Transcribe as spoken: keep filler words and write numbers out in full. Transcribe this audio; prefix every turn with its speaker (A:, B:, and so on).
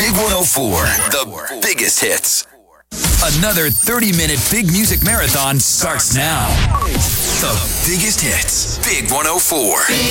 A: Big one oh four, the biggest hits. Another thirty-minute Big Music Marathon starts now. The biggest hits. Big one oh four.